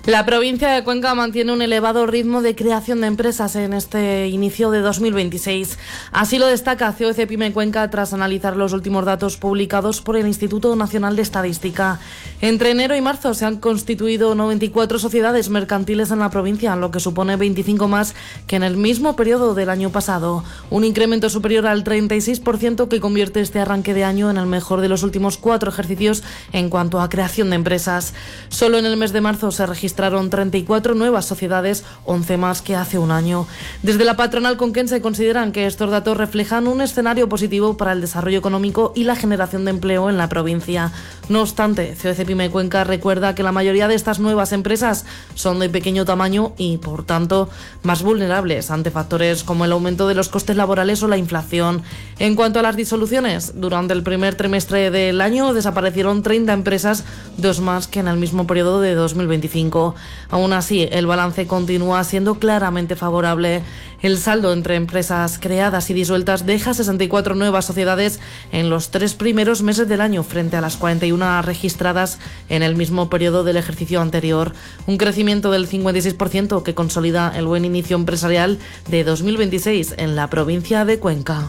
La provincia de Cuenca mantiene un elevado ritmo de creación de empresas en este inicio de 2026. Así lo destaca COEC Pyme Cuenca tras analizar los últimos datos publicados por el Instituto Nacional de Estadística. Entre enero y marzo se han constituido 94 sociedades mercantiles en la provincia, lo que supone 25 más que en el mismo periodo del año pasado. Un incremento superior al 36% que convierte este arranque de año en el mejor de los últimos 4 ejercicios en cuanto a creación de empresas. Solo en el mes de marzo se registraron 34 nuevas sociedades, 11 más que hace un año. Desde la patronal conquense consideran que estos datos reflejan un escenario positivo para el desarrollo económico y la generación de empleo en la provincia. No obstante, COEC Pyme Cuenca recuerda que la mayoría de estas nuevas empresas son de pequeño tamaño y, por tanto, más vulnerables ante factores como el aumento de los costes laborales o la inflación. En cuanto a las disoluciones, durante el primer trimestre del año desaparecieron 30 empresas, 2 más que en el mismo periodo de 2025. Aún así, el balance continúa siendo claramente favorable. El saldo entre empresas creadas y disueltas deja 64 nuevas sociedades en los 3 primeros meses del año frente a las 41 registradas en el mismo periodo del ejercicio anterior. Un crecimiento del 56% que consolida el buen inicio empresarial de 2026 en la provincia de Cuenca.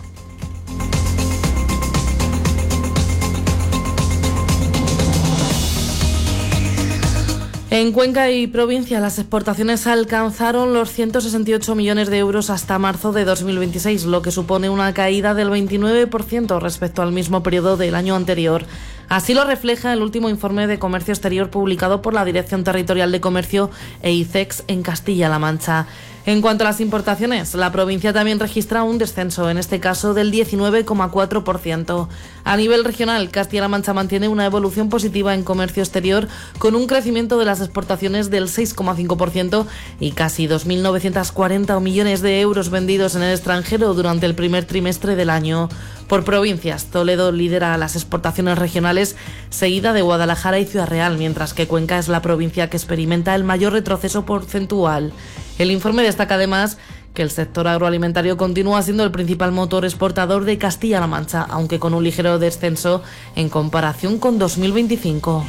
En Cuenca y provincia, las exportaciones alcanzaron los 168 millones de euros hasta marzo de 2026, lo que supone una caída del 29% respecto al mismo periodo del año anterior. Así lo refleja el último informe de comercio exterior publicado por la Dirección Territorial de Comercio e ICEX en Castilla-La Mancha. En cuanto a las importaciones, la provincia también registra un descenso, en este caso del 19,4%. A nivel regional, Castilla-La Mancha mantiene una evolución positiva en comercio exterior con un crecimiento de las exportaciones del 6,5% y casi 2.940 millones de euros vendidos en el extranjero durante el primer trimestre del año. Por provincias, Toledo lidera las exportaciones regionales, seguida de Guadalajara y Ciudad Real, mientras que Cuenca es la provincia que experimenta el mayor retroceso porcentual. El informe destaca además que el sector agroalimentario continúa siendo el principal motor exportador de Castilla-La Mancha, aunque con un ligero descenso en comparación con 2025.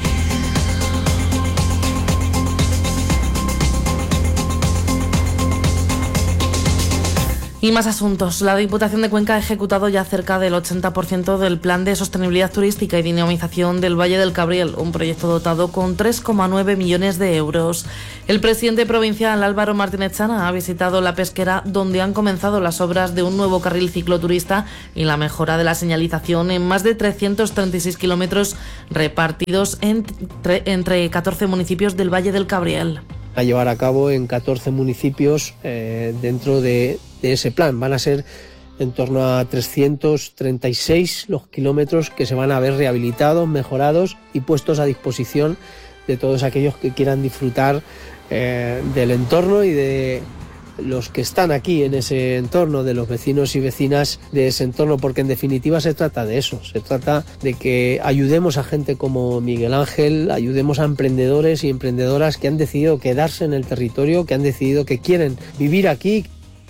Y más asuntos. La Diputación de Cuenca ha ejecutado ya cerca del 80% del Plan de Sostenibilidad Turística y Dinamización del Valle del Cabriel, un proyecto dotado con 3,9 millones de euros. El presidente provincial Álvaro Martínez Chana ha visitado la pesquera, donde han comenzado las obras de un nuevo carril cicloturista y la mejora de la señalización en más de 336 kilómetros repartidos entre 14 municipios del Valle del Cabriel. A llevar a cabo en 14 municipios dentro de ese plan. Van a ser en torno a 336 los kilómetros que se van a ver rehabilitados, mejorados y puestos a disposición de todos aquellos que quieran disfrutar del entorno y de los que están aquí en ese entorno, de los vecinos y vecinas de ese entorno, porque en definitiva se trata de eso, se trata de que ayudemos a gente como Miguel Ángel, ayudemos a emprendedores y emprendedoras que han decidido quedarse en el territorio, que han decidido que quieren vivir aquí.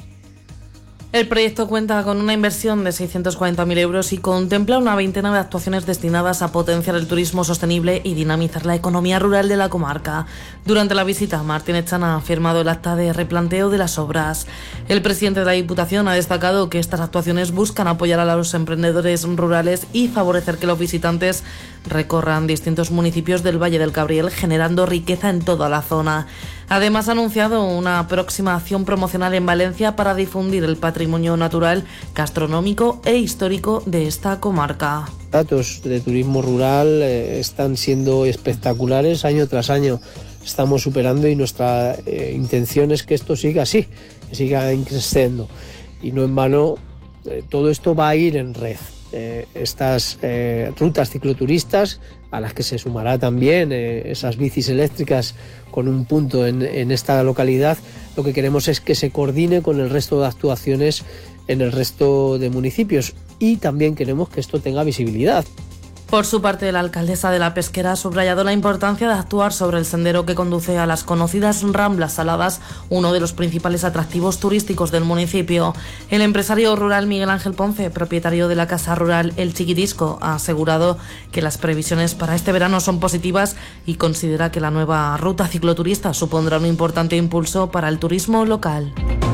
El proyecto cuenta con una inversión de 640.000 euros y contempla una veintena de actuaciones destinadas a potenciar el turismo sostenible y dinamizar la economía rural de la comarca. Durante la visita, Martínez Chana ha firmado el acta de replanteo de las obras. El presidente de la Diputación ha destacado que estas actuaciones buscan apoyar a los emprendedores rurales y favorecer que los visitantes recorran distintos municipios del Valle del Cabriel, generando riqueza en toda la zona. Además, ha anunciado una próxima acción promocional en Valencia para difundir el patrimonio natural, gastronómico e histórico de esta comarca. Datos de turismo rural están siendo espectaculares año tras año. Estamos superando y nuestra intención es que esto siga así, que siga creciendo. Y no en vano, todo esto va a ir en red. Estas rutas cicloturistas, a las que se sumará también esas bicis eléctricas con un punto en esta localidad, lo que queremos es que se coordine con el resto de actuaciones en el resto de municipios y también queremos que esto tenga visibilidad. Por su parte, la alcaldesa de La Pesquera ha subrayado la importancia de actuar sobre el sendero que conduce a las conocidas Ramblas Saladas, uno de los principales atractivos turísticos del municipio. El empresario rural Miguel Ángel Ponce, propietario de la casa rural El Chiquitisco, ha asegurado que las previsiones para este verano son positivas y considera que la nueva ruta cicloturista supondrá un importante impulso para el turismo local.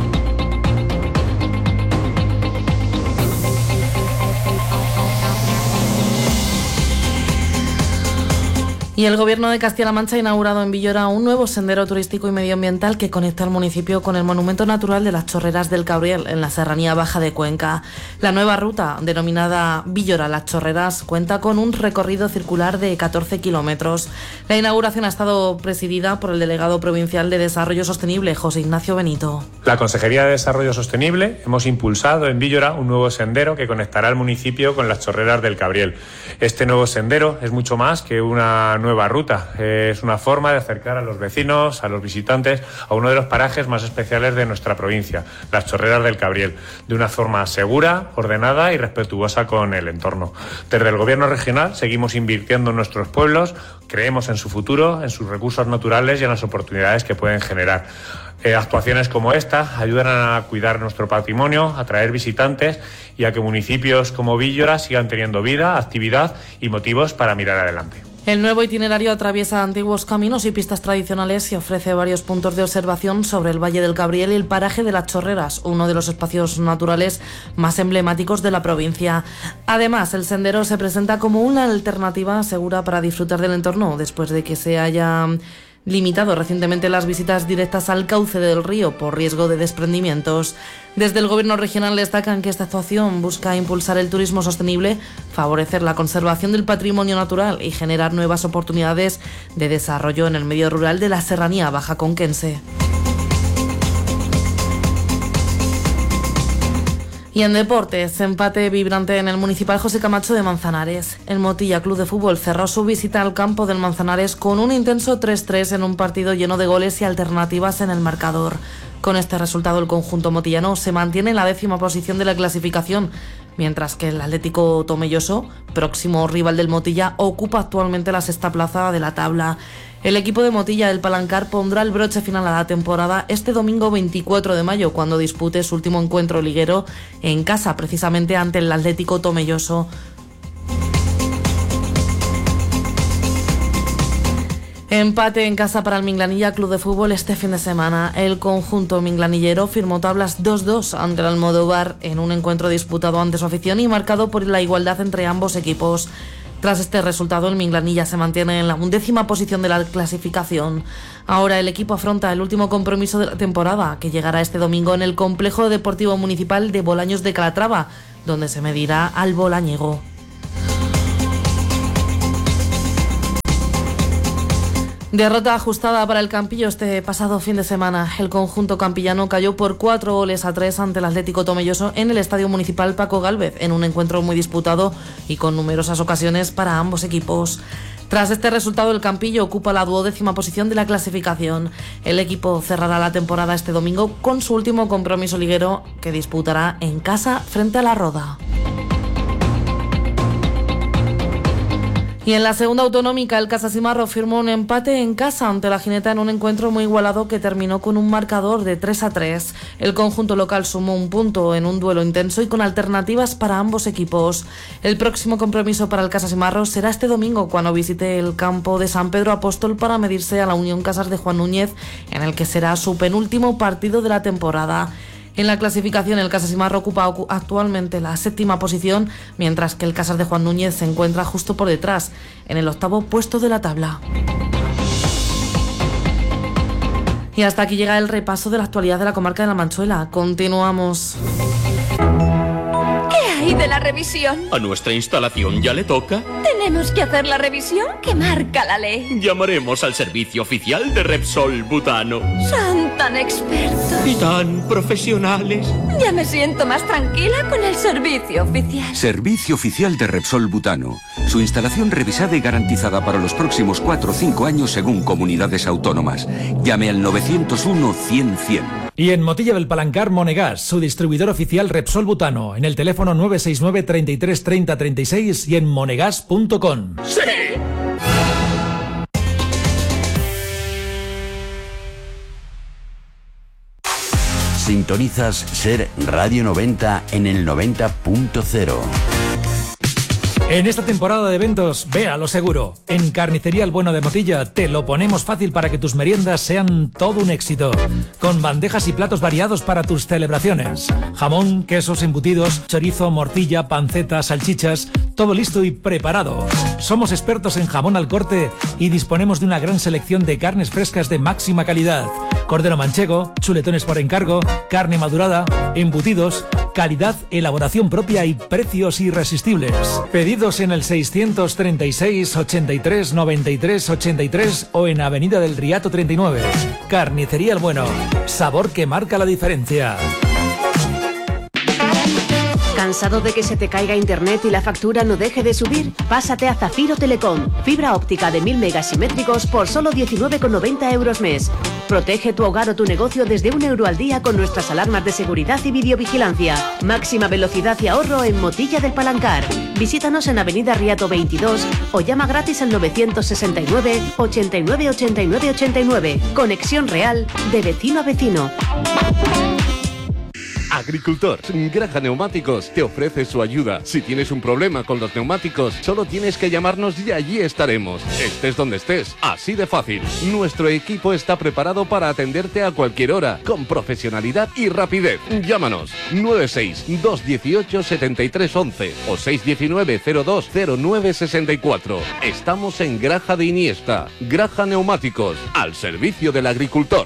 Y el Gobierno de Castilla-La Mancha ha inaugurado en Villora un nuevo sendero turístico y medioambiental que conecta el municipio con el monumento natural de las Chorreras del Cabriel, en la Serranía Baja de Cuenca. La nueva ruta, denominada Villora Las Chorreras, cuenta con un recorrido circular de 14 kilómetros. La inauguración ha estado presidida por el delegado provincial de Desarrollo Sostenible, José Ignacio Benito. La Consejería de Desarrollo Sostenible hemos impulsado en Villora un nuevo sendero que conectará el municipio con las Chorreras del Cabriel. Este nuevo sendero es mucho más que una nueva ruta. Es una forma de acercar a los vecinos, a los visitantes, a uno de los parajes más especiales de nuestra provincia, las Chorreras del Cabriel, de una forma segura, ordenada y respetuosa con el entorno. Desde el Gobierno regional seguimos invirtiendo en nuestros pueblos, creemos en su futuro, en sus recursos naturales y en las oportunidades que pueden generar. Actuaciones como esta ayudan a cuidar nuestro patrimonio, a atraer visitantes y a que municipios como Villora sigan teniendo vida, actividad y motivos para mirar adelante. El nuevo itinerario atraviesa antiguos caminos y pistas tradicionales y ofrece varios puntos de observación sobre el Valle del Cabriel y el paraje de las Chorreras, uno de los espacios naturales más emblemáticos de la provincia. Además, el sendero se presenta como una alternativa segura para disfrutar del entorno después de que se haya limitado recientemente las visitas directas al cauce del río por riesgo de desprendimientos. Desde el Gobierno regional destacan que esta actuación busca impulsar el turismo sostenible, favorecer la conservación del patrimonio natural y generar nuevas oportunidades de desarrollo en el medio rural de la Serranía Baja Conquense. Y en deportes, empate vibrante en el Municipal José Camacho de Manzanares. El Motilla Club de Fútbol cerró su visita al campo del Manzanares con un intenso 3-3 en un partido lleno de goles y alternativas en el marcador. Con este resultado, el conjunto motillano se mantiene en la 10ª posición de la clasificación, mientras que el Atlético Tomelloso, próximo rival del Motilla, ocupa actualmente la 6ª plaza de la tabla. El equipo de Motilla del Palancar pondrá el broche final a la temporada este domingo 24 de mayo, cuando dispute su último encuentro liguero en casa, precisamente ante el Atlético Tomelloso. Empate en casa para el Minglanilla Club de Fútbol este fin de semana. El conjunto minglanillero firmó tablas 2-2 ante el Almodóvar en un encuentro disputado ante su afición y marcado por la igualdad entre ambos equipos. Tras este resultado, el Minglanilla se mantiene en la 11ª posición de la clasificación. Ahora el equipo afronta el último compromiso de la temporada, que llegará este domingo en el Complejo Deportivo Municipal de Bolaños de Calatrava, donde se medirá al Bolañego. Derrota ajustada para el Campillo este pasado fin de semana. El conjunto campillano cayó por 4-3 ante el Atlético Tomelloso en el Estadio Municipal Paco Gálvez, en un encuentro muy disputado y con numerosas ocasiones para ambos equipos. Tras este resultado, el Campillo ocupa la 12ª posición de la clasificación. El equipo cerrará la temporada este domingo con su último compromiso liguero, que disputará en casa frente a La Roda. Y en la segunda autonómica, el Casasimarro firmó un empate en casa ante la Jineta en un encuentro muy igualado que terminó con un marcador de 3-3. El conjunto local sumó un punto en un duelo intenso y con alternativas para ambos equipos. El próximo compromiso para el Casasimarro será este domingo, cuando visite el campo de San Pedro Apóstol para medirse a la Unión Casas de Juan Núñez, en el que será su penúltimo partido de la temporada. En la clasificación, el Casasimarro ocupa actualmente la 7ª posición, mientras que el Casas de Juan Núñez se encuentra justo por detrás, en el 8º puesto de la tabla. Y hasta aquí llega el repaso de la actualidad de la comarca de La Manchuela. Continuamos. ¿Qué hay de la revisión? ¿A nuestra instalación ya le toca? ¿Tenemos que hacer la revisión que marca la ley? Llamaremos al servicio oficial de Repsol Butano. Son tan expertos y tan profesionales. Ya me siento más tranquila con el servicio oficial. Servicio oficial de Repsol Butano. Su instalación revisada y garantizada para los próximos 4 o 5 años según comunidades autónomas. Llame al 901 100 100. Y en Motilla del Palancar, Monegas, su distribuidor oficial Repsol Butano, en el teléfono 969 33 30 36 y en monegas.com. ¡Sí! Sintonizas Ser Radio 90 en el 90.0. En esta temporada de eventos, ve a lo seguro. En Carnicería El Bueno de Motilla te lo ponemos fácil para que tus meriendas sean todo un éxito. Con bandejas y platos variados para tus celebraciones. Jamón, quesos, embutidos, chorizo, morcilla, panceta, salchichas, todo listo y preparado. Somos expertos en jamón al corte y disponemos de una gran selección de carnes frescas de máxima calidad. Cordero manchego, chuletones por encargo, carne madurada, embutidos, calidad, elaboración propia y precios irresistibles. Pedidos en el 636 83 93 83 o en Avenida del Riato 39. Carnicería El Bueno. Sabor que marca la diferencia. ¿Cansado de que se te caiga internet y la factura no deje de subir? Pásate a Zafiro Telecom. Fibra óptica de 1000 megas simétricos por solo 19,90 euros mes. Protege tu hogar o tu negocio desde €1 al día con nuestras alarmas de seguridad y videovigilancia. Máxima velocidad y ahorro en Motilla del Palancar. Visítanos en Avenida Riato 22 o llama gratis al 969 89 89 89. Conexión real de vecino a vecino. Agricultor, Granja Neumáticos te ofrece su ayuda. Si tienes un problema con los neumáticos, solo tienes que llamarnos y allí estaremos. Estés donde estés, así de fácil. Nuestro equipo está preparado para atenderte a cualquier hora, con profesionalidad y rapidez. Llámanos 96 218 73 11 o 619 02 09 64. Estamos en Granja de Iniesta. Granja Neumáticos, al servicio del agricultor.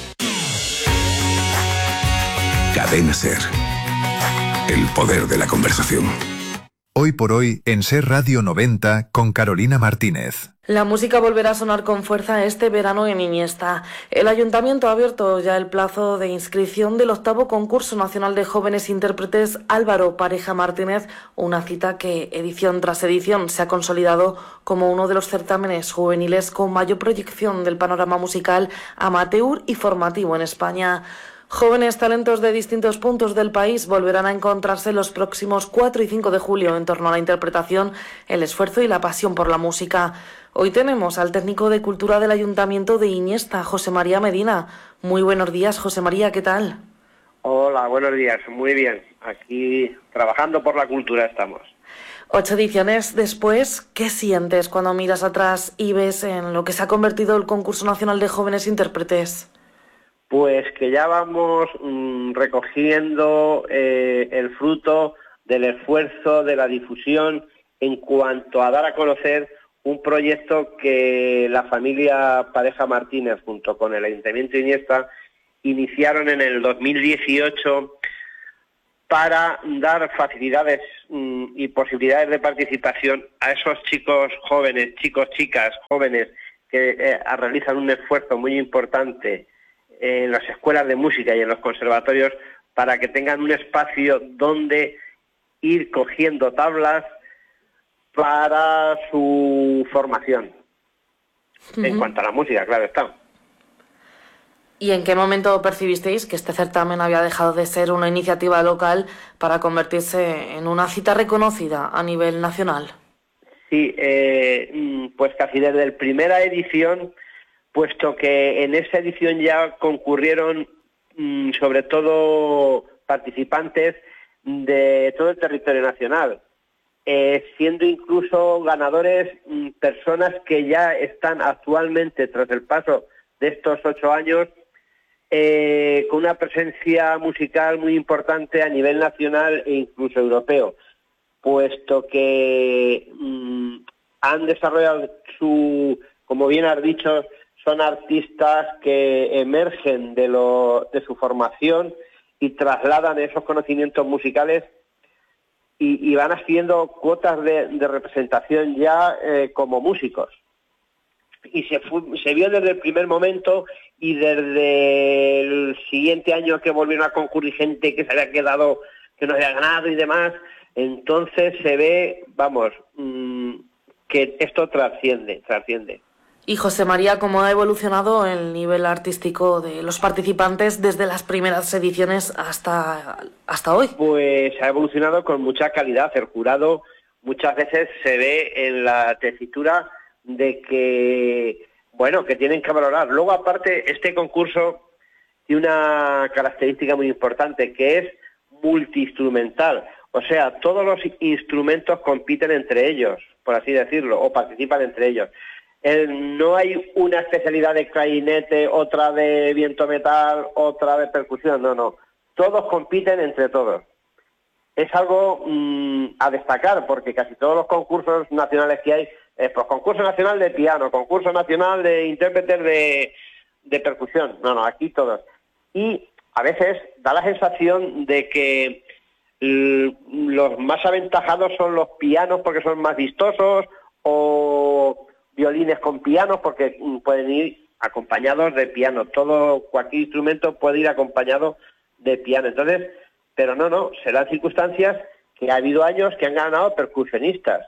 Cadena Ser. El poder de la conversación. Hoy por hoy en Ser Radio 90 con Carolina Martínez. La música volverá a sonar con fuerza este verano en Iniesta. El Ayuntamiento ha abierto ya el plazo de inscripción del 8º Concurso Nacional de Jóvenes Intérpretes Álvaro Pareja Martínez, una cita que edición tras edición se ha consolidado como uno de los certámenes juveniles con mayor proyección del panorama musical amateur y formativo en España. Jóvenes talentos de distintos puntos del país volverán a encontrarse los próximos 4 y 5 de julio en torno a la interpretación, el esfuerzo y la pasión por la música. Hoy tenemos al técnico de Cultura del Ayuntamiento de Iniesta, José María Medina. Muy buenos días, José María, ¿qué tal? Hola, buenos días, muy bien. Aquí trabajando por la cultura estamos. 8 ediciones después, ¿qué sientes cuando miras atrás y ves en lo que se ha convertido el Concurso Nacional de Jóvenes Intérpretes? Pues que ya vamos recogiendo el fruto del esfuerzo, de la difusión, en cuanto a dar a conocer un proyecto que la familia Pareja Martínez, junto con el Ayuntamiento de Iniesta, iniciaron en el 2018 para dar facilidades y posibilidades de participación a esos chicos jóvenes, chicas jóvenes, que realizan un esfuerzo muy importante en las escuelas de música y en los conservatorios para que tengan un espacio donde ir cogiendo tablas para su formación. En cuanto a la música, claro está. ¿Y en qué momento percibisteis que este certamen había dejado de ser una iniciativa local para convertirse en una cita reconocida a nivel nacional? Sí, pues casi desde la primera edición, puesto que en esa edición ya concurrieron sobre todo participantes de todo el territorio nacional, siendo incluso ganadores personas que ya están actualmente, tras el paso de estos 8 años, con una presencia musical muy importante a nivel nacional e incluso europeo, puesto que han desarrollado como bien has dicho, son artistas que emergen de su formación y trasladan esos conocimientos musicales y van haciendo cuotas de representación ya como músicos. Y se vio desde el primer momento, y desde el siguiente año que volvieron a concurrir gente que se había quedado, que no había ganado y demás, entonces se ve, que esto trasciende. Y José María, ¿cómo ha evolucionado el nivel artístico de los participantes desde las primeras ediciones hasta hoy? Pues ha evolucionado con mucha calidad. El jurado muchas veces se ve en la tesitura de que, bueno, que tienen que valorar. Luego, aparte, este concurso tiene una característica muy importante, que es multiinstrumental. O sea, todos los instrumentos compiten entre ellos, por así decirlo, o participan entre ellos. No hay una especialidad de clarinete, otra de viento metal, otra de percusión, no. Todos compiten entre todos. Es algo a destacar, porque casi todos los concursos nacionales que hay, pues concurso nacional de piano, concurso nacional de intérpretes de percusión, aquí todos. Y a veces da la sensación de que los más aventajados son los pianos porque son más vistosos, o violines con pianos porque pueden ir acompañados de piano. Cualquier instrumento puede ir acompañado de piano. Entonces, pero no, serán circunstancias que ha habido años que han ganado percusionistas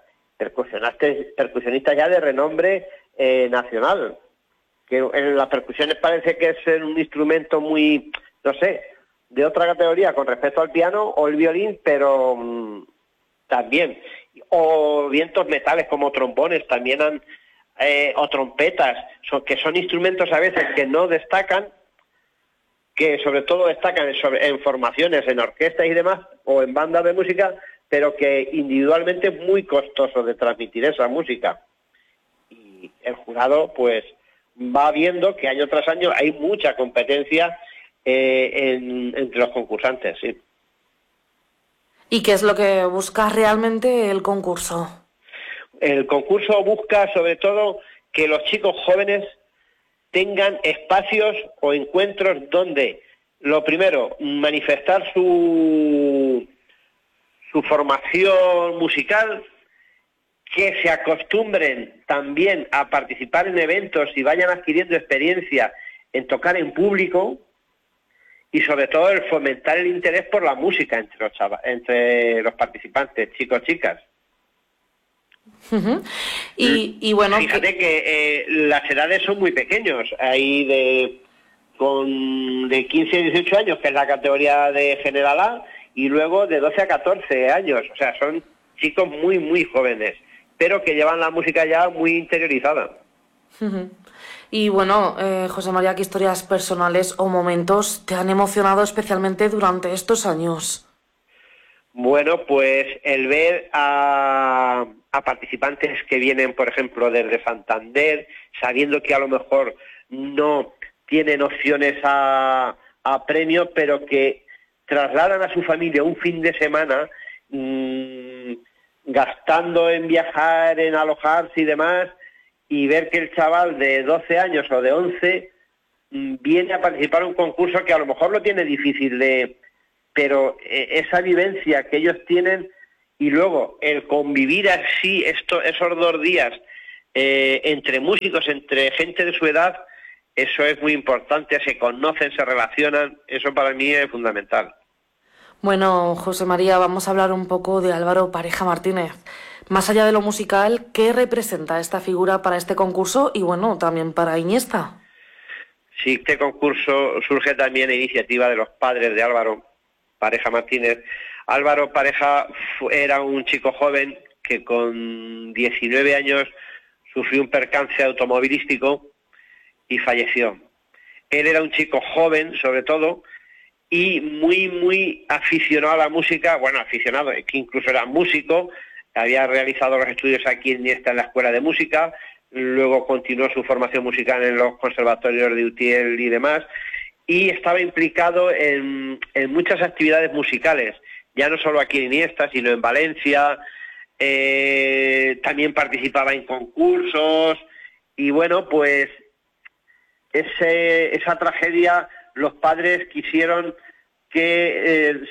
ya de renombre nacional, que en las percusiones parece que es un instrumento muy, no sé, de otra categoría con respecto al piano o el violín, pero también, o vientos metales como trombones también o trompetas, que son instrumentos a veces que no destacan, que sobre todo destacan en formaciones, en orquestas y demás, o en bandas de música, pero que individualmente es muy costoso de transmitir esa música. Y el jurado pues va viendo que año tras año hay mucha competencia entre los concursantes, sí. ¿Y qué es lo que busca realmente el concurso? El concurso busca sobre todo que los chicos jóvenes tengan espacios o encuentros donde, lo primero, manifestar su formación musical, que se acostumbren también a participar en eventos y vayan adquiriendo experiencia en tocar en público, y sobre todo el fomentar el interés por la música entre los participantes, chicos, chicas. Uh-huh. Y bueno, fíjate que las edades son muy pequeños, hay de 15 a 18 años, que es la categoría de General A, y luego de 12 a 14 años, o sea, son chicos muy, muy jóvenes, pero que llevan la música ya muy interiorizada. Uh-huh. Y bueno, José María, ¿qué historias personales o momentos te han emocionado especialmente durante estos años? Bueno, pues el ver a participantes que vienen, por ejemplo, desde Santander, sabiendo que a lo mejor no tienen opciones a premio, pero que trasladan a su familia un fin de semana, gastando en viajar, en alojarse y demás, y ver que el chaval de 12 años o de 11 viene a participar en un concurso que a lo mejor lo tiene difícil pero esa vivencia que ellos tienen, y luego el convivir así esos 2 días entre músicos, entre gente de su edad, eso es muy importante, se conocen, se relacionan, eso para mí es fundamental. Bueno, José María, vamos a hablar un poco de Álvaro Pareja Martínez. Más allá de lo musical, ¿qué representa esta figura para este concurso y, bueno, también para Iniesta? Sí, este concurso surge también a iniciativa de los padres de Álvaro Pareja Martínez. Álvaro Pareja era un chico joven que con 19 años sufrió un percance automovilístico y falleció. Él era un chico joven, sobre todo, y muy, muy aficionado a la música, aficionado, es que incluso era músico, había realizado los estudios aquí en Iniesta en la Escuela de Música, luego continuó su formación musical en los conservatorios de Utiel y demás, y estaba implicado en muchas actividades musicales, ya no solo aquí en Iniesta, sino en Valencia, también participaba en concursos, y bueno, pues esa tragedia, los padres quisieron que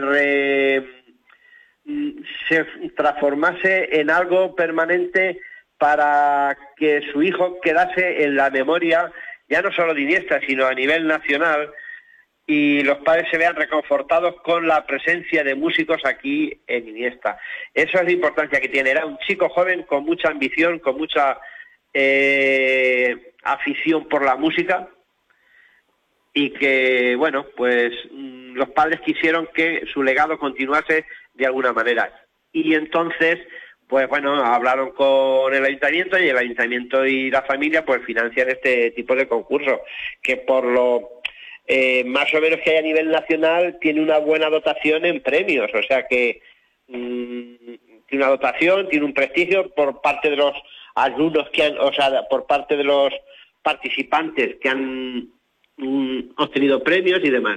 se transformase en algo permanente para que su hijo quedase en la memoria, ya no solo de Iniesta, sino a nivel nacional, y los padres se vean reconfortados con la presencia de músicos aquí en Iniesta. Eso es la importancia que tiene. Era un chico joven con mucha ambición, con mucha afición por la música y que, bueno, pues los padres quisieron que su legado continuase de alguna manera. Y entonces, pues bueno, hablaron con el ayuntamiento y el ayuntamiento y la familia pues financian este tipo de concursos, que por lo más o menos que hay a nivel nacional tiene una buena dotación en premios, o sea que tiene una dotación, tiene un prestigio por parte de los alumnos que han, o sea, por parte de los participantes que han obtenido premios y demás.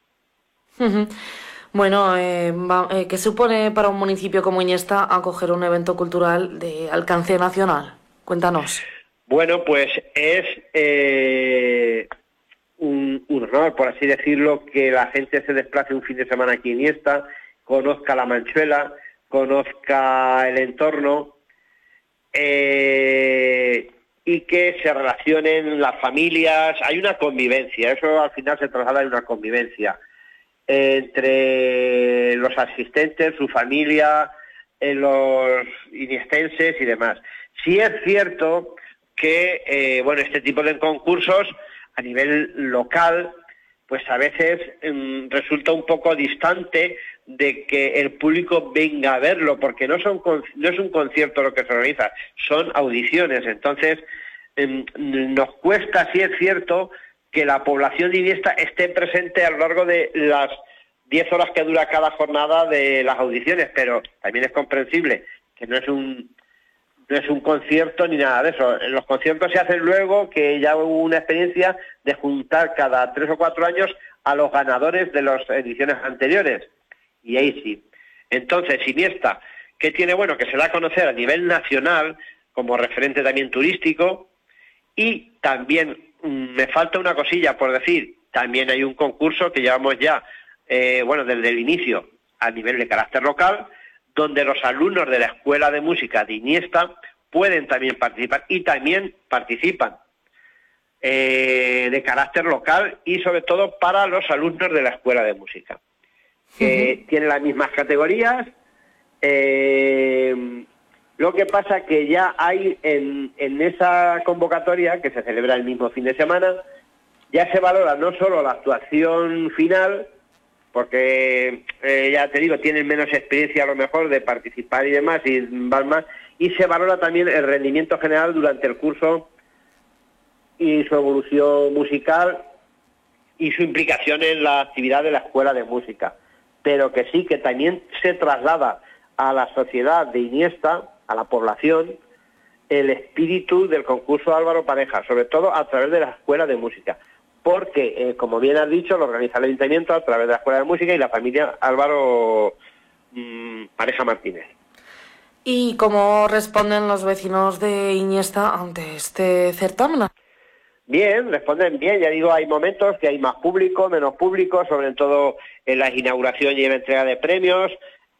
Bueno, ¿qué supone para un municipio como Iniesta acoger un evento cultural de alcance nacional? Cuéntanos. Bueno, pues es un honor, por así decirlo, que la gente se desplace un fin de semana aquí en Iniesta, conozca la Manchuela, conozca el entorno y que se relacionen las familias. Hay una convivencia, eso al final se traslada en una convivencia entre los asistentes, su familia, los iniestenses y demás. Sí es cierto que bueno, este tipo de concursos a nivel local pues a veces resulta un poco distante de que el público venga a verlo, porque no es un concierto lo que se organiza, son audiciones. Entonces nos cuesta, sí es cierto, que la población de Iniesta esté presente a lo largo de las 10 horas que dura cada jornada de las audiciones, pero también es comprensible que no es un concierto ni nada de eso. Los conciertos se hacen luego, que ya hubo una experiencia de juntar cada 3 o 4 años a los ganadores de las ediciones anteriores, y ahí sí. Entonces, Iniesta, ¿qué tiene bueno? Que se da a conocer a nivel nacional como referente también turístico, y también me falta una cosilla por decir, también hay un concurso que llevamos ya, bueno, desde el inicio a nivel de carácter local, donde los alumnos de la Escuela de Música de Iniesta pueden también participar y también participan de carácter local y sobre todo para los alumnos de la Escuela de Música, que tienen las mismas categorías. Lo que pasa que ya hay en esa convocatoria, que se celebra el mismo fin de semana, ya se valora no solo la actuación final, porque ya te digo, tienen menos experiencia a lo mejor de participar y demás, y van más, y se valora también el rendimiento general durante el curso y su evolución musical y su implicación en la actividad de la Escuela de Música. Pero que sí, que también se traslada a la sociedad de Iniesta, a la población, el espíritu del concurso Álvaro Pareja, sobre todo a través de la Escuela de Música. Porque, como bien has dicho, lo organiza el Ayuntamiento a través de la Escuela de Música y la familia Álvaro Pareja Martínez. ¿Y cómo responden los vecinos de Iniesta ante este certamen? Bien, responden bien. Ya digo, hay momentos que hay más público, menos público, sobre todo en la inauguración y en la entrega de premios,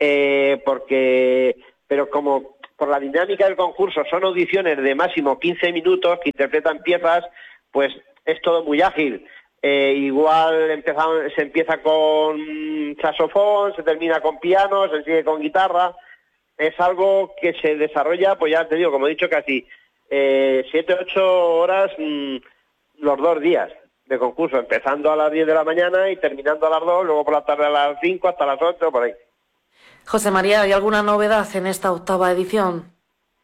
pero como por la dinámica del concurso son audiciones de máximo 15 minutos que interpretan piezas, pues es todo muy ágil. Igual se empieza con saxofón, se termina con piano, se sigue con guitarra. Es algo que se desarrolla, pues ya te digo, como he dicho, casi 7-8 horas los 2 días de concurso, empezando a las 10 de la mañana y terminando a las 2, luego por la tarde a las 5 hasta las 8, por ahí. José María, ¿hay alguna novedad en esta 8ª edición?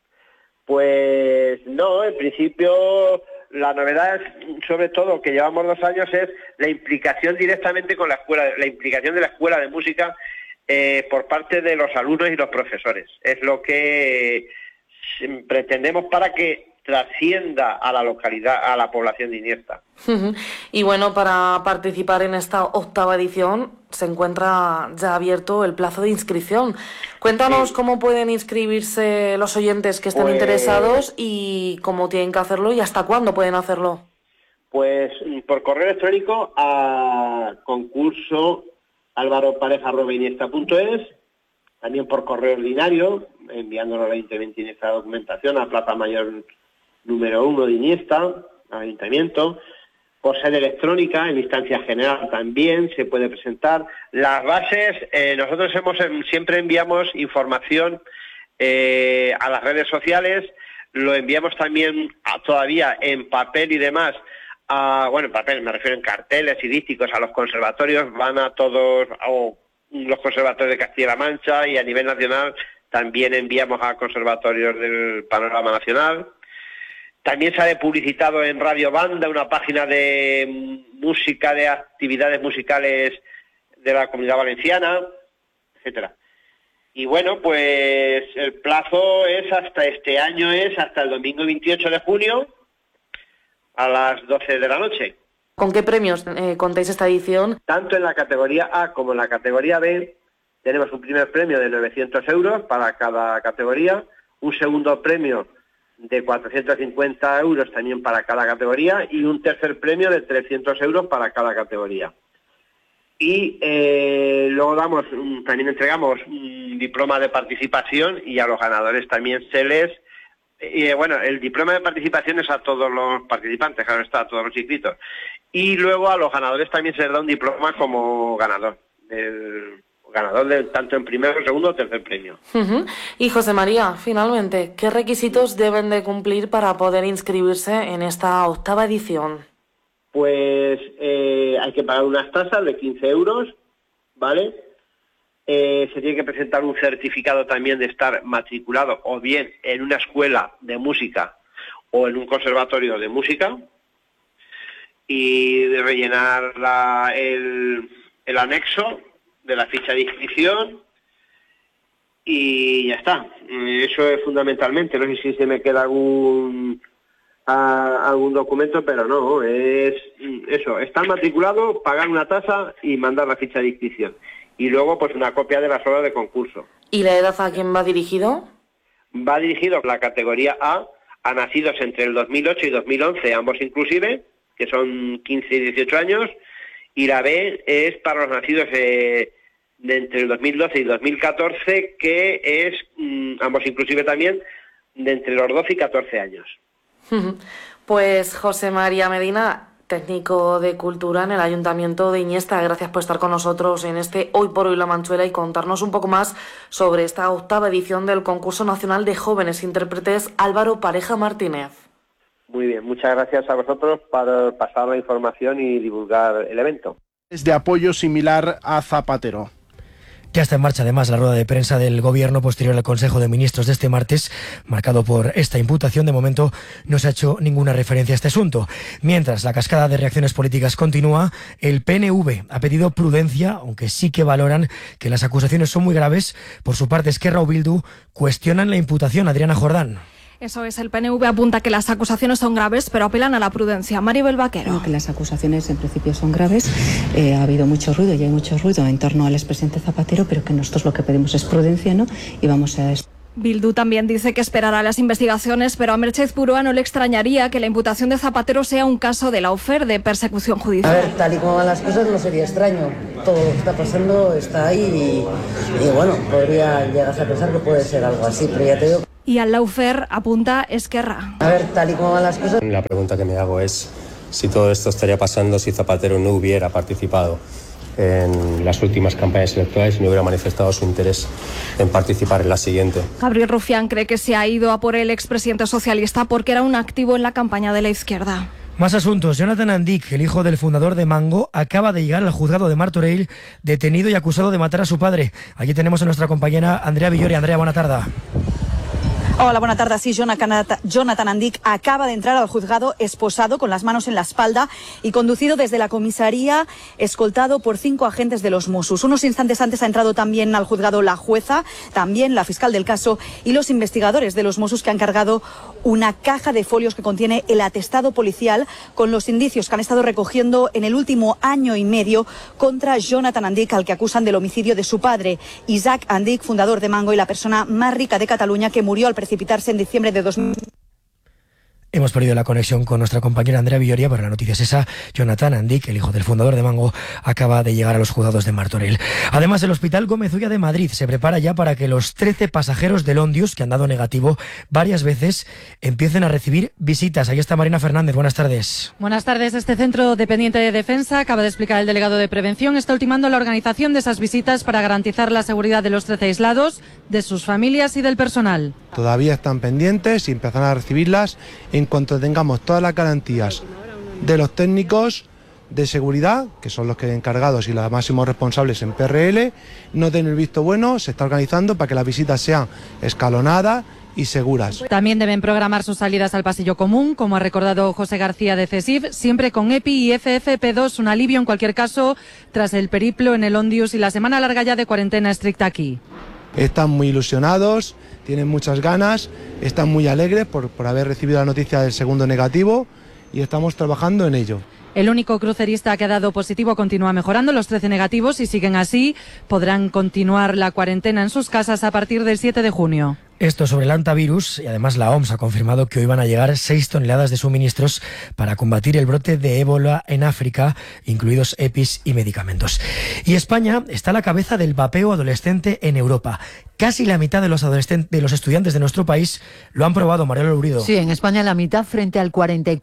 Pues no, en principio la novedad es, sobre todo, que llevamos 2 años, es la implicación directamente con la escuela, la implicación de la Escuela de Música por parte de los alumnos y los profesores. Es lo que pretendemos para que trascienda a la localidad, a la población de Iniesta. Y bueno, para participar en esta 8ª edición se encuentra ya abierto el plazo de inscripción. Cuéntanos cómo pueden inscribirse los oyentes que estén interesados y cómo tienen que hacerlo y hasta cuándo pueden hacerlo. Pues por correo electrónico a concurso alvaropareja@iniesta.es, también por correo ordinario, enviándolo al Ayuntamiento Iniesta documentación a Plaza Mayor número 1 de Iniesta, al Ayuntamiento, por sede electrónica, en instancia general también se puede presentar. Las bases, nosotros siempre enviamos información a las redes sociales. lo enviamos también todavía en papel y demás, en papel, me refiero en carteles y dísticos a los conservatorios, van a todos, los conservatorios de Castilla-La Mancha, y a nivel nacional también enviamos a conservatorios del panorama nacional. También sale publicitado en Radio Banda, una página de música, de actividades musicales de la Comunidad Valenciana, etcétera. Y bueno, pues el plazo es hasta este año, es hasta el domingo 28 de junio a las 12 de la noche. ¿Con qué premios contáis esta edición? Tanto en la categoría A como en la categoría B tenemos un primer premio de 900 euros para cada categoría, un segundo premio de 450 euros también para cada categoría y un tercer premio de 300 euros para cada categoría. Y luego también entregamos un diploma de participación, y a los ganadores también se les... el diploma de participación es a todos los participantes, claro está, a todos los inscritos. Y luego a los ganadores también se les da un diploma como ganador, tanto en primero, segundo o tercer premio. Y José María, finalmente, ¿qué requisitos deben de cumplir para poder inscribirse en esta 8ª edición? Pues hay que pagar unas tasas de 15 euros, ¿vale? Se tiene que presentar un certificado también de estar matriculado o bien en una escuela de música o en un conservatorio de música, y de rellenar el anexo de la ficha de inscripción, y ya está. Eso es fundamentalmente. No sé si se me queda algún documento, pero no, es eso, estar matriculado, pagar una tasa y mandar la ficha de inscripción. Y luego, pues una copia de las obras de concurso. ¿Y la edad a quién va dirigido? Va dirigido la categoría A nacidos entre el 2008 y 2011, ambos inclusive, que son 15 y 18 años, y la B es para los nacidos de entre el 2012 y 2014, que es, ambos inclusive también, de entre los 12 y 14 años. Pues José María Medina, técnico de Cultura en el Ayuntamiento de Iniesta, gracias por estar con nosotros en este Hoy por Hoy La Manchuela y contarnos un poco más sobre esta 8ª edición del Concurso Nacional de Jóvenes Intérpretes Álvaro Pareja Martínez. Muy bien, muchas gracias a vosotros por pasar la información y divulgar el evento. Es de apoyo similar a Zapatero. Ya está en marcha además la rueda de prensa del Gobierno posterior al Consejo de Ministros de este martes, marcado por esta imputación. De momento no se ha hecho ninguna referencia a este asunto. Mientras la cascada de reacciones políticas continúa, el PNV ha pedido prudencia, aunque sí que valoran que las acusaciones son muy graves. Por su parte, Esquerra o Bildu cuestionan la imputación. Adriana Jordán. Eso es, el PNV apunta que las acusaciones son graves, pero apelan a la prudencia. Maribel Vaquero. No, que las acusaciones en principio son graves. Ha habido mucho ruido y hay mucho ruido en torno al expresidente Zapatero, pero que nosotros lo que pedimos es prudencia, ¿no? Y vamos a... Bildu también dice que esperará las investigaciones, pero a Merchez Purúa no le extrañaría que la imputación de Zapatero sea un caso de lawfare, de persecución judicial. A ver, tal y como van las cosas no sería extraño. Todo lo que está pasando está ahí y bueno, podría llegarse a pensar que puede ser algo así, pero ya te digo... Y al lawfare apunta Esquerra. A ver, tal y como van las cosas... La pregunta que me hago es si todo esto estaría pasando si Zapatero no hubiera participado en las últimas campañas electorales y no hubiera manifestado su interés en participar en la siguiente. Gabriel Rufián cree que se ha ido a por el expresidente socialista porque era un activo en la campaña de la izquierda. Más asuntos. Jonathan Andic, el hijo del fundador de Mango, acaba de llegar al juzgado de Martorell, detenido y acusado de matar a su padre. Aquí tenemos a nuestra compañera Andrea Villori. Andrea, buena tarde. Hola, buena tarde. Sí, Jonathan Andic acaba de entrar al juzgado esposado, con las manos en la espalda y conducido desde la comisaría, escoltado por 5 agentes de los Mossos. Unos instantes antes ha entrado también al juzgado la jueza, también la fiscal del caso y los investigadores de los Mossos, que han cargado una caja de folios que contiene el atestado policial con los indicios que han estado recogiendo en el último año y medio contra Jonathan Andic, al que acusan del homicidio de su padre, Isaac Andic, fundador de Mango y la persona más rica de Cataluña, que murió al precipitarse en diciembre de 2000. Hemos perdido la conexión con nuestra compañera Andrea Villoria, pero la noticia es esa. Jonathan Andic, el hijo del fundador de Mango, acaba de llegar a los juzgados de Martorell. Además, el Hospital Gómez Ulla de Madrid se prepara ya para que los 13 pasajeros del Ondius, que han dado negativo varias veces, empiecen a recibir visitas. Ahí está Marina Fernández. Buenas tardes. Buenas tardes. Este centro dependiente de Defensa, acaba de explicar el delegado de Prevención, está ultimando la organización de esas visitas para garantizar la seguridad de los 13 aislados, de sus familias y del personal. Todavía están pendientes y empezarán a recibirlas en cuanto tengamos todas las garantías de los técnicos de seguridad, que son los que encargados y los máximos responsables en PRL, no den el visto bueno. Se está organizando para que las visitas sean escalonadas y seguras. También deben programar sus salidas al pasillo común, como ha recordado José García de CESIF, siempre con EPI y FFP2, un alivio en cualquier caso tras el periplo en el Ondius y la semana larga ya de cuarentena estricta aquí. Están muy ilusionados, tienen muchas ganas, están muy alegres por haber recibido la noticia del segundo negativo y estamos trabajando en ello. El único crucerista que ha dado positivo continúa mejorando. Los 13 negativos, si siguen así, podrán continuar la cuarentena en sus casas a partir del 7 de junio. Esto sobre el hantavirus, y además la OMS ha confirmado que hoy van a llegar 6 toneladas de suministros para combatir el brote de ébola en África, incluidos EPIs y medicamentos. Y España está a la cabeza del vapeo adolescente en Europa. Casi la mitad de los estudiantes de nuestro país lo han probado, Mariela Lurido. Sí, en España la mitad frente al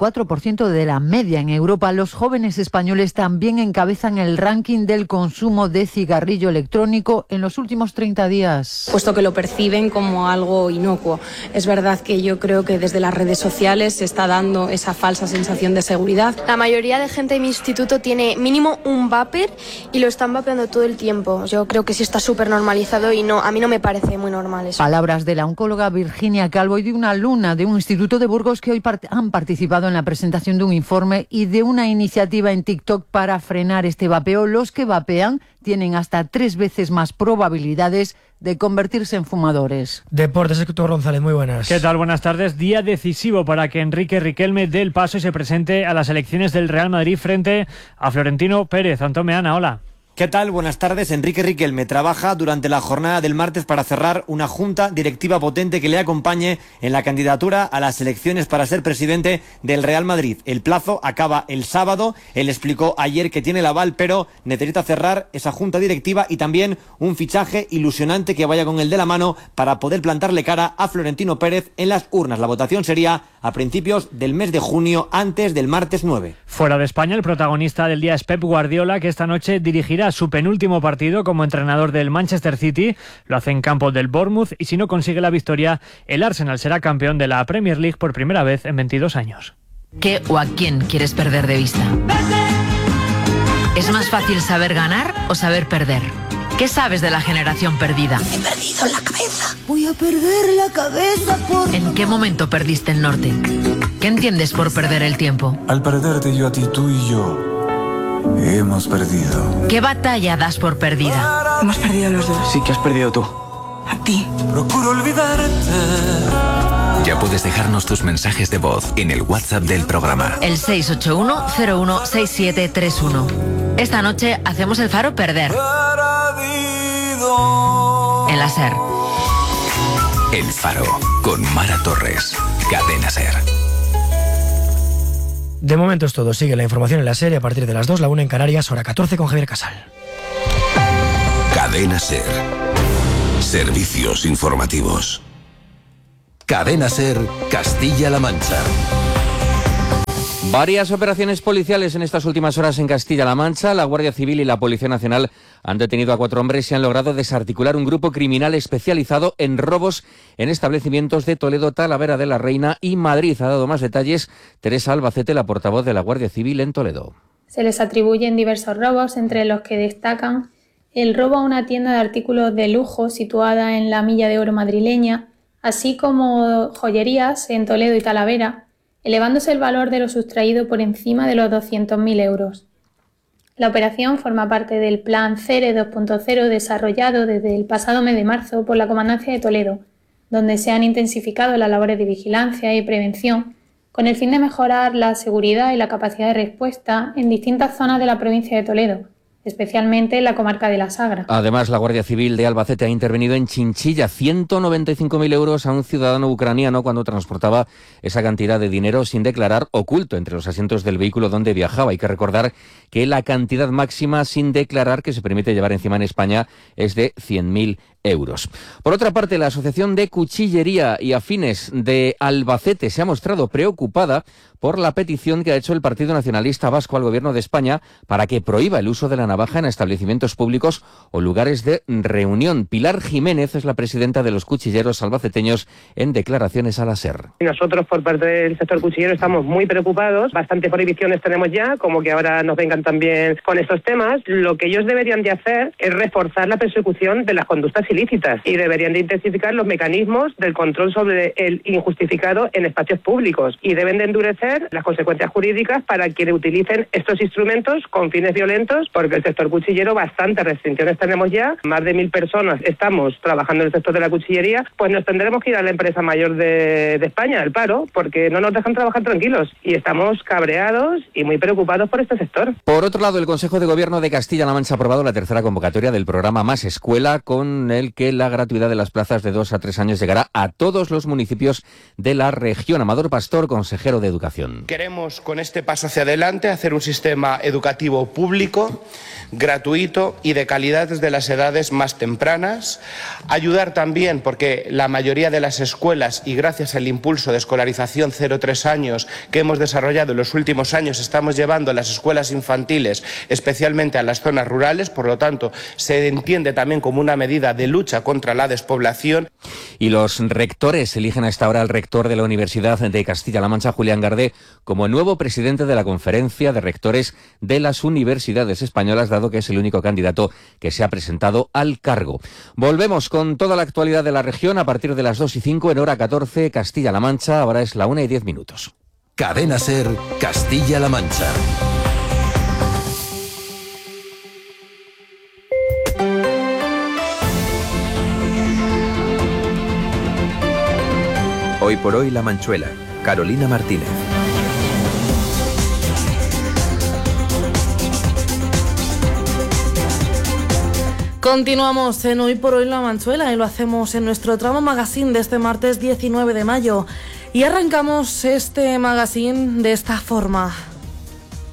44% de la media. En Europa, los jóvenes españoles también encabezan el ranking del consumo de cigarrillo electrónico en los últimos 30 días. Puesto que lo perciben como algo inocuo. Es verdad que yo creo que desde las redes sociales se está dando esa falsa sensación de seguridad. La mayoría de gente de mi instituto tiene mínimo un vapor y lo están vapeando todo el tiempo. Yo creo que sí está súper normalizado y a mí no me parece muy normal eso. Palabras de la oncóloga Virginia Calvo y de una alumna de un instituto de Burgos que hoy han participado en la presentación de un informe y de una iniciativa en TikTok para frenar este vapeo. Los que vapean tienen hasta 3 veces más probabilidades de convertirse en fumadores. Deportes, Héctor González, muy buenas. ¿Qué tal? Buenas tardes. Día decisivo para que Enrique Riquelme dé el paso y se presente a las elecciones del Real Madrid frente a Florentino Pérez. Antón Meana, hola. ¿Qué tal? Buenas tardes. Enrique Riquelme trabaja durante la jornada del martes para cerrar una junta directiva potente que le acompañe en la candidatura a las elecciones para ser presidente del Real Madrid. El plazo acaba el sábado. Él explicó ayer que tiene el aval, pero necesita cerrar esa junta directiva y también un fichaje ilusionante que vaya con el de la mano para poder plantarle cara a Florentino Pérez en las urnas. La votación sería a principios del mes de junio, antes del martes 9. Fuera de España, el protagonista del día es Pep Guardiola, que esta noche dirigirá su penúltimo partido como entrenador del Manchester City. Lo hace en campo del Bournemouth y si no consigue la victoria, el Arsenal será campeón de la Premier League por primera vez en 22 años. ¿Qué o a quién quieres perder de vista? ¿Es más fácil saber ganar o saber perder? ¿Qué sabes de la generación perdida? He perdido la cabeza. Voy a perder la cabeza por... ¿En qué momento perdiste el norte? ¿Qué entiendes por perder el tiempo? Al perderte yo a ti, tú y yo hemos perdido. ¿Qué batalla das por perdida? Hemos perdido los dos. Sí, que has perdido tú. A ti. Procuro olvidarte. Ya puedes dejarnos tus mensajes de voz en el WhatsApp del programa. El 681-016731. Esta noche hacemos el Faro Perder. En la SER. El Faro, con Mara Torres. Cadena SER. De momento es todo. Sigue la información en la SER a partir de las 2, la 1 en Canarias, hora 14 con Javier Casal. Cadena SER. Servicios informativos. Cadena SER, Castilla-La Mancha. Varias operaciones policiales en estas últimas horas en Castilla-La Mancha. La Guardia Civil y la Policía Nacional han detenido a 4 hombres y han logrado desarticular un grupo criminal especializado en robos en establecimientos de Toledo, Talavera de la Reina y Madrid. Ha dado más detalles Teresa Albacete, la portavoz de la Guardia Civil en Toledo. Se les atribuyen diversos robos, entre los que destacan el robo a una tienda de artículos de lujo situada en la Milla de Oro madrileña, así como joyerías en Toledo y Talavera, elevándose el valor de lo sustraído por encima de los 200.000 euros. La operación forma parte del Plan CERE 2.0 desarrollado desde el pasado mes de marzo por la Comandancia de Toledo, donde se han intensificado las labores de vigilancia y prevención con el fin de mejorar la seguridad y la capacidad de respuesta en distintas zonas de la provincia de Toledo, especialmente en la comarca de la Sagra. Además, la Guardia Civil de Albacete ha intervenido en Chinchilla, 195.000 euros a un ciudadano ucraniano cuando transportaba esa cantidad de dinero sin declarar, oculto entre los asientos del vehículo donde viajaba. Hay que recordar que la cantidad máxima sin declarar que se permite llevar encima en España es de 100.000 euros. Por otra parte, la Asociación de Cuchillería y Afines de Albacete se ha mostrado preocupada por la petición que ha hecho el Partido Nacionalista Vasco al Gobierno de España para que prohíba el uso de la navaja en establecimientos públicos o lugares de reunión. Pilar Jiménez es la presidenta de los cuchilleros albaceteños en declaraciones a la SER. Nosotros, por parte del sector cuchillero, estamos muy preocupados. Bastantes prohibiciones tenemos ya, como que ahora nos vengan también con estos temas. Lo que ellos deberían de hacer es reforzar la persecución de las conductas ilícitas y deberían de intensificar los mecanismos del control sobre el injustificado en espacios públicos y deben de endurecer las consecuencias jurídicas para quienes utilicen estos instrumentos con fines violentos, porque el sector cuchillero bastantes restricciones tenemos ya, más de 1.000 personas estamos trabajando en el sector de la cuchillería, pues nos tendremos que ir a la empresa mayor de España, el paro, porque no nos dejan trabajar tranquilos y estamos cabreados y muy preocupados por este sector. Por otro lado, el Consejo de Gobierno de Castilla-La Mancha ha aprobado la tercera convocatoria del programa Más Escuela, con el que la gratuidad de las plazas de 2 a 3 años llegará a todos los municipios de la región. Amador Pastor, consejero de Educación. Queremos, con este paso hacia adelante, hacer un sistema educativo público, gratuito y de calidad desde las edades más tempranas. Ayudar también, porque la mayoría de las escuelas, y gracias al impulso de escolarización 0-3 años que hemos desarrollado en los últimos años, estamos llevando las escuelas infantiles especialmente a las zonas rurales, por lo tanto se entiende también como una medida de lucha contra la despoblación. Y los rectores eligen a esta hora al rector de la Universidad de Castilla-La Mancha, Julián Gardé, como nuevo presidente de la Conferencia de Rectores de las Universidades Españolas, dado que es el único candidato que se ha presentado al cargo. Volvemos con toda la actualidad de la región a partir de las 2:05 en hora 14, Castilla-La Mancha. Ahora es la 1:10. Cadena SER, Castilla-La Mancha. Hoy por hoy La Manchuela. Carolina Martínez. Continuamos en Hoy por Hoy La Manchuela y lo hacemos en nuestro tramo magazine de este martes 19 de mayo. Y arrancamos este magazine de esta forma.